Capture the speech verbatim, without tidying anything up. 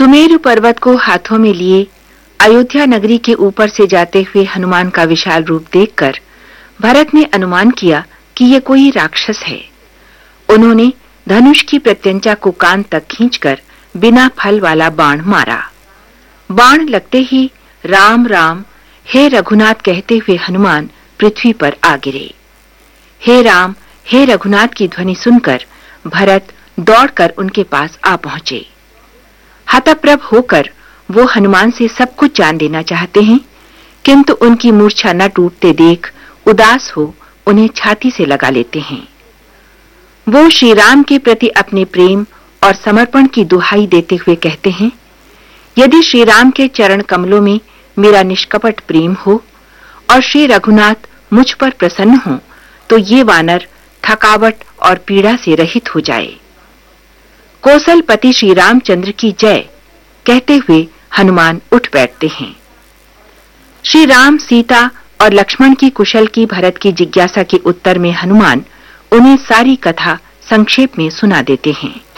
सुमेरु पर्वत को हाथों में लिए अयोध्या नगरी के ऊपर से जाते हुए हनुमान का विशाल रूप देखकर भरत ने अनुमान किया कि यह कोई राक्षस है। उन्होंने धनुष की प्रत्यंचा को कान तक खींचकर बिना फल वाला बाण मारा। बाण लगते ही राम राम हे रघुनाथ कहते हुए हनुमान पृथ्वी पर आ गिरे। हे राम हे रघुनाथ की ध्वनि सुनकर भरत दौड़कर उनके पास आ पहुंचे। हतप्रभ होकर वो हनुमान से सब कुछ जान लेना चाहते हैं, किंतु उनकी मूर्छा न टूटते देख उदास हो उन्हें छाती से लगा लेते हैं। वो श्री राम के प्रति अपने प्रेम और समर्पण की दुहाई देते हुए कहते हैं, यदि श्री राम के चरण कमलों में मेरा निष्कपट प्रेम हो और श्री रघुनाथ मुझ पर प्रसन्न हो तो ये वानर थकावट और पीड़ा से रहित हो जाए। कौशलपति श्री रामचंद्र की जय कहते हुए हनुमान उठ बैठते हैं। श्री राम, सीता और लक्ष्मण की कुशल की भरत की जिज्ञासा के उत्तर में हनुमान उन्हें सारी कथा संक्षेप में सुना देते हैं।